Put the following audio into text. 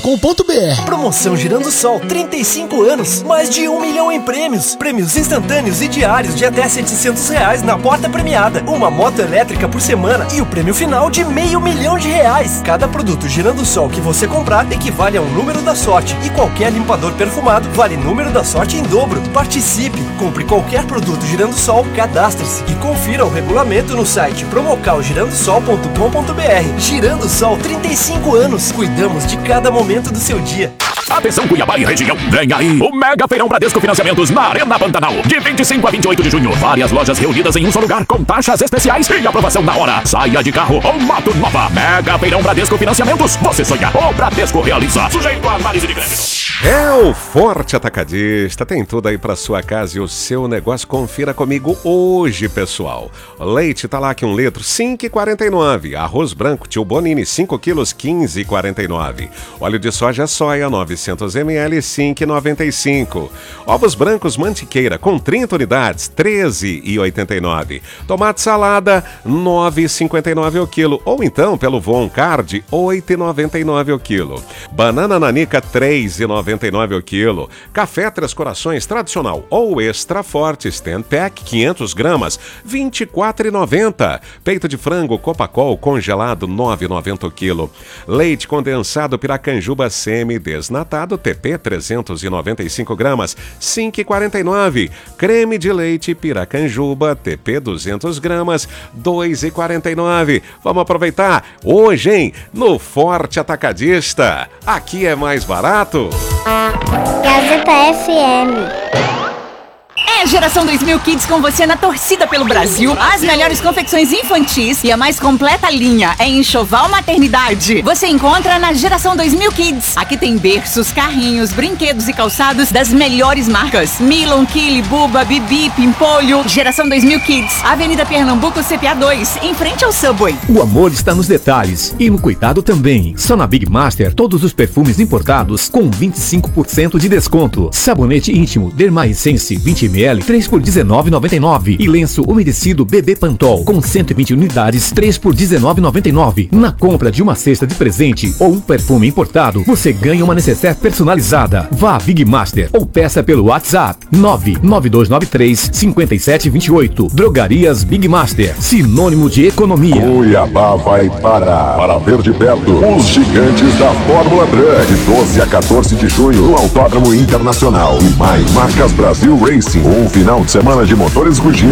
Promoção Girando Sol, 35 anos, mais de 1 milhão em prêmios. Prêmios instantâneos e diários de até R$700 na porta premiada. Uma moto elétrica por semana e o prêmio final de R$500 mil. Cada produto Girando Sol que você comprar equivale a um número da sorte. E qualquer limpador perfumado vale número da sorte em dobro. Participe, compre qualquer produto Girando Sol, cadastre-se e confira o regulamento no site promocalgirandosol.com.br. Girando Sol, 35 anos. Cuidamos de cada momento do seu dia. Atenção Cuiabá e região, vem aí o Mega Feirão Bradesco Financiamentos na Arena Pantanal, de 25 a 28 de junho. Várias lojas reunidas em um só lugar, com taxas especiais e aprovação na hora. Saia de carro ou moto nova. Mega Feirão Bradesco Financiamentos, você sonha, o Bradesco realiza. Sujeito à análise de crédito. É o Forte Atacadista, tem tudo aí pra sua casa e o seu negócio. Confira comigo hoje, pessoal. Leite Talac 1 litro, 5,49. Arroz branco Tio Bonini, 5 quilos, 15,49. Óleo de soja Soia, 900 ml, 5,95. Ovos brancos Mantiqueira com 30 unidades, 13,89. Tomate salada, 9,59 o quilo. Ou então, pelo Von Card, 8,99 o quilo. Banana nanica, 3,99 o quilo. Café Três Corações tradicional ou extra forte stand pack 500 gramas, 24,90. Peito de frango Copacol congelado, 9,90 o quilo. Leite condensado Piracanjuba semi-desnatado TP 395 gramas, 5,49. Creme de leite Piracanjuba TP 200 gramas, 2,49. Vamos aproveitar hoje, hein? No Forte Atacadista. Aqui é mais barato. Gazeta FM. É Geração 2000 Kids com você na torcida pelo Brasil. As melhores confecções infantis e a mais completa linha é enxoval maternidade. Você encontra na Geração 2000 Kids. Aqui tem berços, carrinhos, brinquedos e calçados das melhores marcas. Milon, Kili, Buba, Bibi, Pimpolho. Geração 2000 Kids. Avenida Pernambuco, CPA 2, em frente ao Subway. O amor está nos detalhes e no cuidado também. Só na Big Master, todos os perfumes importados com 25% de desconto. Sabonete íntimo Derma Essence 20 ml, 3 por R$19,99. E lenço umedecido Bebê Pantol com 120 unidades, 3 por R$19,99. Na compra de uma cesta de presente ou um perfume importado, você ganha uma necessaire personalizada. Vá a Big Master ou peça pelo WhatsApp 99293-5728. Drogarias Big Master, sinônimo de economia. Cuiabá vai para ver de perto os gigantes da Fórmula Truck, de 12 a 14 de junho no Autódromo Internacional. E mais, Marcas Brasil Racing, um final de semana de motores rugindo